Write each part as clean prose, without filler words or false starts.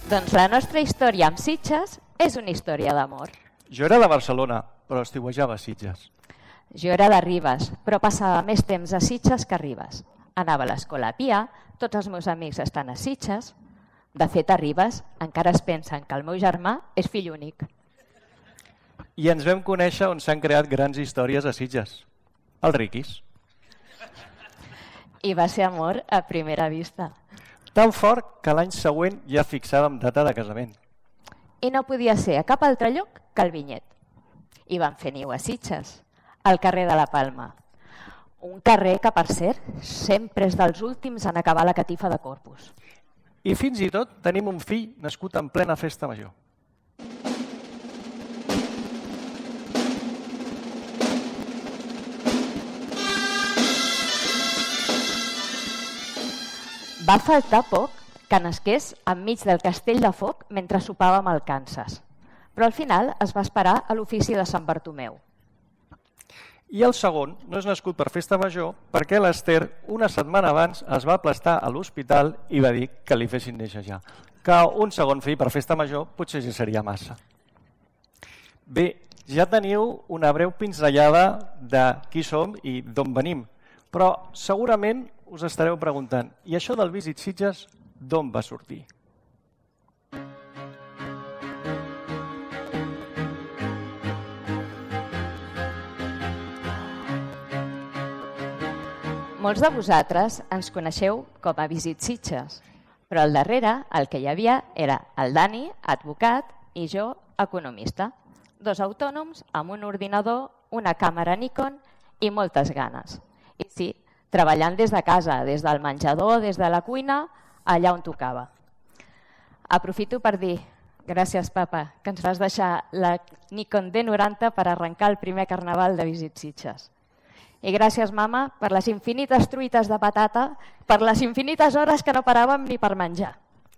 Doncs la nostra història amb Sitges és una història d'amor. Jo era de Barcelona, però estiuejava a Sitges. Jo era de Ribes, però passava més temps a Sitges que a Ribes. Anava a l'escola a Pia, tots els meus amics estan a Sitges. De fet, a Ribes encara es pensen que el meu germà és fill únic. I ens vam conèixer on s'han creat grans històries a Sitges. Els Riquis. I va ser amor a primera vista. Tan fort que l'any següent ja fixàvem data de casament. I no podia ser a cap altre lloc que el Vinyet. I van fer niu a Sitges, al carrer de la Palma. Un carrer que, per cert, sempre és dels últims en acabar la catifa de Corpus. I fins i tot tenim un fill nascut en plena festa major. Va faltar poc que nasqués enmig del castell de foc mentre sopàvem al Kansas. Però al final es va esperar a l'ofici de Sant Bartomeu. I el segon no és nascut per festa major perquè l'Ester una setmana abans es va aplastar a l'hospital i va dir que li fessin néixer ja. Que un segon fill per festa major potser ja seria massa. Bé, ja teniu una breu pinzellada de qui som i d'on venim, però segurament us estareu preguntant, i això del Visit Sitges d'on va sortir? Molts de vosaltres ens coneixeu com a Visit Sitges, però al darrere el que hi havia era el Dani, advocat, i jo, economista. 2 autònoms amb un ordinador, una càmera Nikon i moltes ganes. I sí, treballant des de casa, des del menjador, des de la cuina, allà on tocava. Aprofito per dir, gràcies papa, que ens vas deixar la Nikon D90 per arrencar el primer carnaval de Visit Sitges. I gràcies mama per les infinites truites de patata, per les infinites hores que no paràvem ni per menjar.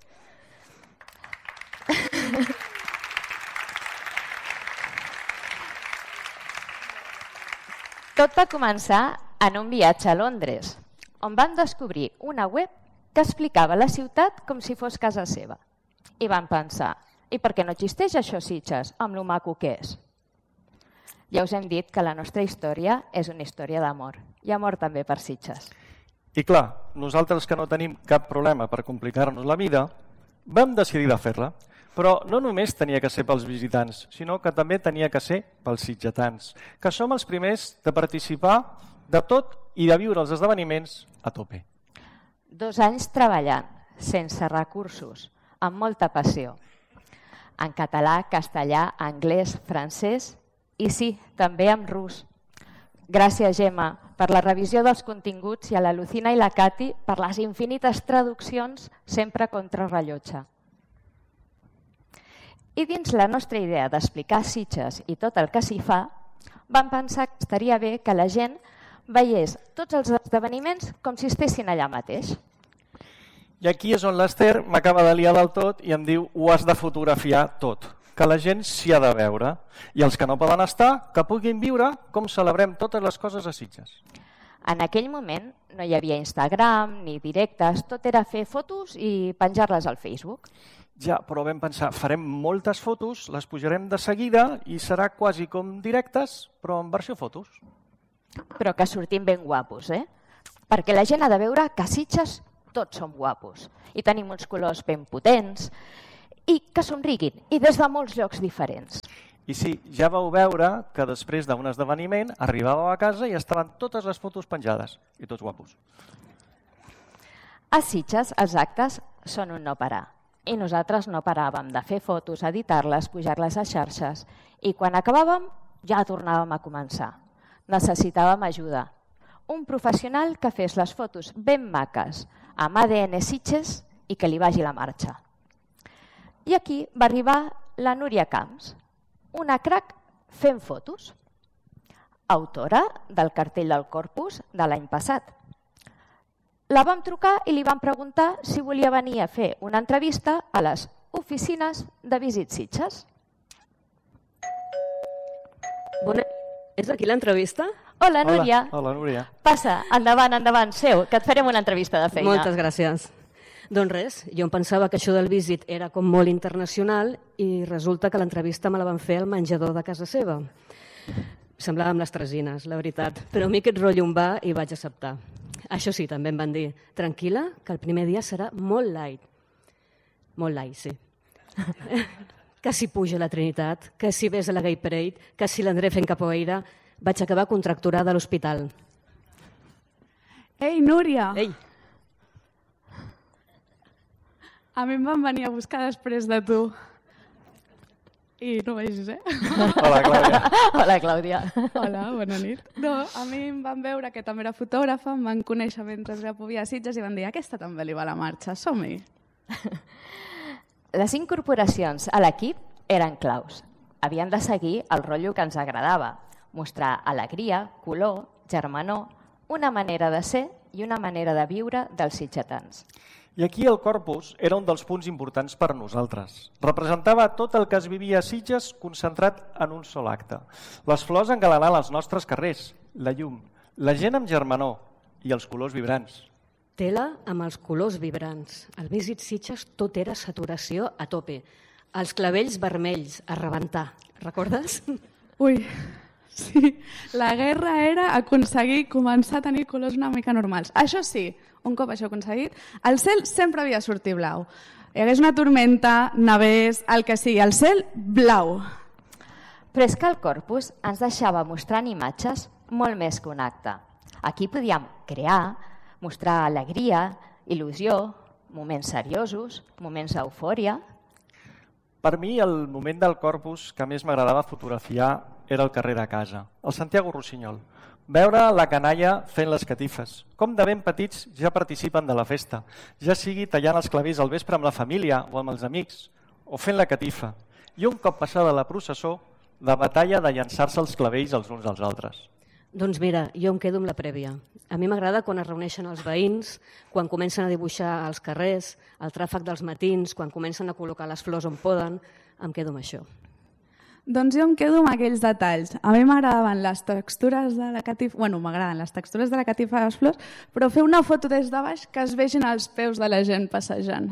Tot va començar en un viatge a Londres, on van descobrir una web que explicava la ciutat com si fos casa seva. I van pensar, i per què no existeix això a Sitges, amb lo maco que és? Ja us hem dit que la nostra història és una història d'amor. I amor també per Sitges. I clar, nosaltres que no tenim cap problema per complicar-nos la vida, vam decidir de fer-la. Però no només tenia que ser pels visitants, sinó que també tenia que ser pels sitgetans, que som els primers de participar de tot i de viure els esdeveniments a tope. 2 anys treballant, sense recursos, amb molta passió. En català, castellà, anglès, francès i sí, també en rus. Gràcies, Gemma, per la revisió dels continguts i a la Lucina i la Cati per les infinites traduccions sempre contrarrellotge. I dins la nostra idea d'explicar Sitges i tot el que s'hi fa, vam pensar que estaria bé que la gent veiés tots els esdeveniments com si estessin allà mateix. I aquí és on l'Ester m'acaba de liar del tot i em diu ho has de fotografiar tot, que la gent s'hi ha de veure. I els que no poden estar, que puguin viure com celebrem totes les coses a Sitges. En aquell moment no hi havia Instagram ni directes, tot era fer fotos i penjar-les al Facebook. Ja, però vam pensar, farem moltes fotos, les pujarem de seguida i serà quasi com directes, però en versió fotos. Però que sortim ben guapos, Perquè la gent ha de veure que a Sitges tots som guapos i tenim uns colors ben potents i que somriguin, i des de molts llocs diferents. I sí, ja vau veure que després d'un esdeveniment arribàveu a casa i estaven totes les fotos penjades, i tots guapos. A Sitges els actes són un no parar. I nosaltres no paràvem de fer fotos, editar-les, pujar-les a xarxes. I quan acabàvem, ja tornàvem a començar. Necessitàvem ajuda. Un professional que fes les fotos ben maques, amb ADN Sitges i que li vagi la marxa. I aquí va arribar la Núria Camps, una crac fent fotos, autora del cartell del Corpus de l'any passat. La vam trucar i li vam preguntar si volia venir a fer una entrevista a les oficines de Visit Sitges. És aquí l'entrevista? Hola, Núria. Hola, Núria. Passa, endavant, endavant, seu, que et farem una entrevista de feina. Moltes gràcies. Doncs res, jo em pensava que això del Visit era com molt internacional i resulta que l'entrevista me la van fer al menjador de casa seva. Semblava amb les tresines, la veritat, però a mi aquest rotllo em va i vaig acceptar. Això sí, també em van dir, tranquil·la, que el primer dia serà molt light. Molt light, sí. Que si puja la Trinitat, que si ves a la Gay Parade, que si l'André fent capoeira, vaig acabar contracturada a l'hospital. Ei, Núria! Ei! A mi em van venir a buscar després de tu. I no vegis, eh? Hola, Clàudia. Hola, Clàudia. Hola, bona nit. No, a mi em van veure que també era fotògrafa, em van conèixer mentre era a Sitges i van dir aquesta també li va la marxa, som-hi. Les incorporacions a l'equip eren claus. Havien de seguir el rotllo que ens agradava, mostrar alegria, color, germanor, una manera de ser i una manera de viure dels sitgetans. I aquí el Corpus era un dels punts importants per nosaltres. Representava tot el que es vivia a Sitges concentrat en un sol acte. Les flors engalanant els nostres carrers, la llum, la gent amb germanor i els colors vibrants. Tela amb els colors vibrants. Al Visit Sitges tot era saturació a tope. Els clavells vermells, a rebentar. Recordes? Ui, sí. La guerra era aconseguir començar a tenir colors una mica normals. Això sí, un cop això aconseguit, el cel sempre havia de sortir blau. Hi hagués una tormenta, nevés, el que sigui, el cel blau. Però és que el Corpus ens deixava mostrant imatges molt més que un acte. Aquí podíem crear, mostrar alegria, il·lusió, moments seriosos, moments d'eufòria. Per mi, el moment del Corpus que més m'agradava fotografiar era el carrer de casa, el Santiago Rossinyol. Veure la canalla fent les catifes. Com de ben petits ja participen de la festa, ja sigui tallant els clavells al vespre amb la família o amb els amics, o fent la catifa. I un cop passada la processó, la batalla de llançar-se els clavells els uns als altres. Doncs mira, jo em quedo amb la prèvia. A mi m'agrada quan es reuneixen els veïns, quan comencen a dibuixar als carrers, el tràfic dels matins, quan comencen a col·locar les flors on poden, em quedo amb això. Doncs jo em quedo amb aquells detalls. A mi m'agradaven les textures de la catifa, m'agraden les textures de la catifa de les flors, però fer una foto des de baix que es vegin els peus de la gent passejant.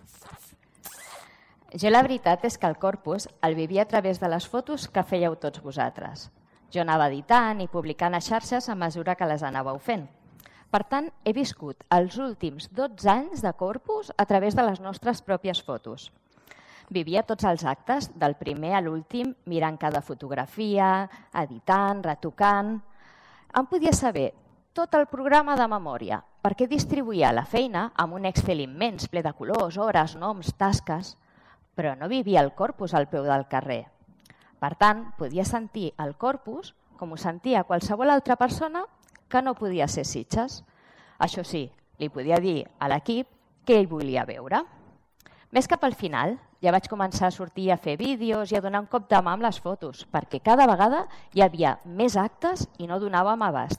Jo la veritat és que el Corpus el vivia a través de les fotos que fèieu tots vosaltres. Jo anava editant i publicant a xarxes a mesura que les anàveu fent. Per tant, he viscut els últims 12 anys de Corpus a través de les nostres pròpies fotos. Vivia tots els actes, del primer a l'últim, mirant cada fotografia, editant, retocant. Em podia saber tot el programa de memòria, perquè distribuïa la feina amb un Excel immens, ple de colors, hores, noms, tasques, però no vivia el Corpus al peu del carrer. Per tant, podia sentir el Corpus com ho sentia qualsevol altra persona que no podia ser Sitges. Això sí, li podia dir a l'equip què ell volia veure. Més cap al final, ja vaig començar a sortir a fer vídeos i a donar un cop de mà amb les fotos, perquè cada vegada hi havia més actes i no donàvem abast.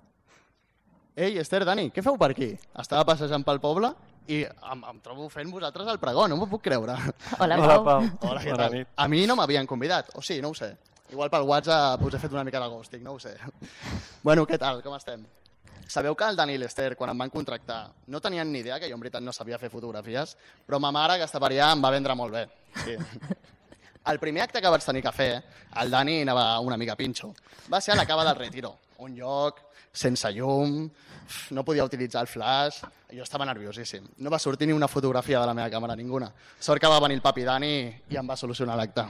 Ei, Esther, Dani, què feu per aquí? Estava passejant pel poble i em trobo fent vosaltres el pregó, no m'ho puc creure. Hola, Hola, Pau. Pau. Hola, què tal? A mi no m'havien convidat, o sí, no ho sé. Igual pel WhatsApp us he fet una mica de ghosting, no ho sé. Bueno, què tal, com estem? Sabeu que el Dani i l'Esther, quan em van contractar, no tenien ni idea que jo en veritat no sabia fer fotografies, però ma mare, aquesta paria, em va vendre molt bé. Sí. El primer acte que vaig tenir que fer, el Dani anava una mica pinxo, va ser a la Cava del Retiro, un lloc sense llum, no podia utilitzar el flash, jo estava nerviosíssim. No va sortir ni una fotografia de la meva càmera, ninguna. Sort que va venir el papi Dani i em va solucionar l'acte.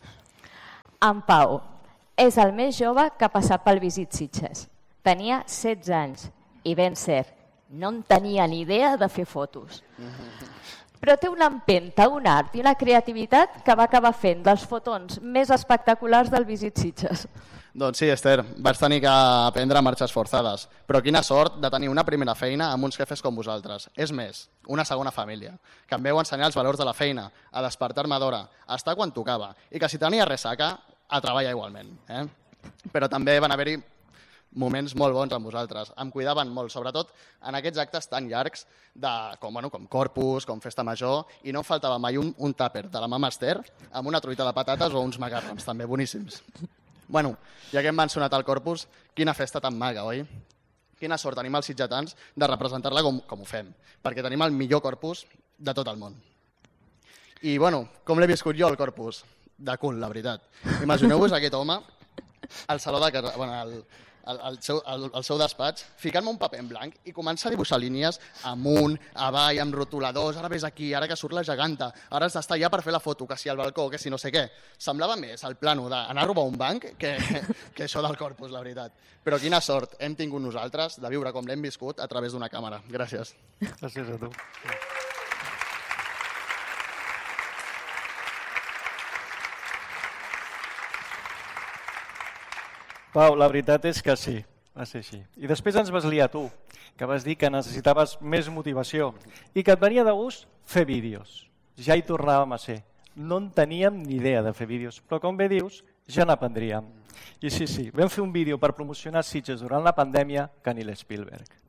En Pau és el més jove que ha passat pel Visit Sitges. Tenia 16 anys i ben cert, no en tenia ni idea de fer fotos. Però té una empenta, un art i una creativitat que va acabar fent dels fotons més espectaculars del Visit Sitges. Doncs sí, Esther, vaig tenir que aprendre marxes forçades, però quina sort de tenir una primera feina amb uns jefes com vosaltres. És més, una segona família, que em veu ensenyar els valors de la feina, a despertar-me d'hora, a estar quan tocava, i que si tenia ressaca, a treballar igualment. Però també van haver-hi moments molt bons amb vosaltres. Em cuidaven molt, sobretot en aquests actes tan llargs com Corpus, com Festa Major, i no em faltava mai un tàper de la mama Esther amb una truita de patates o uns macarrons, també boníssims. Bueno, ja que hem mencionat el Corpus, quina festa tan maga, oi? Quina sort tenim els sitgetans de representar-la com ho fem, perquè tenim el millor Corpus de tot el món. I, bueno, com l'he viscut jo, el Corpus? De cul, la veritat. Imagineu-vos aquest home al saló de casa, bueno, al seu despatx, ficant-me un paper en blanc i començar a dibuixar línies amunt, avall, amb rotuladors, ara ves aquí, ara que surt la geganta, ara has d'estar allà per fer la foto, que si al balcó, que si no sé què. Semblava més el plano d'anar a robar un banc que això del Corpus, la veritat. Però quina sort hem tingut nosaltres de viure com l'hem viscut a través d'una càmera. Gràcies. Gràcies a tu. Pau, la veritat és que sí, va ser així. I després ens vas liar tu, que vas dir que necessitaves més motivació i que et venia de gust fer vídeos. Ja hi tornàvem a ser. No en teníem ni idea de fer vídeos, però com bé dius, ja n'aprendríem. I sí, vam fer un vídeo per promocionar Sitges durant la pandèmia que ni l'Spielberg.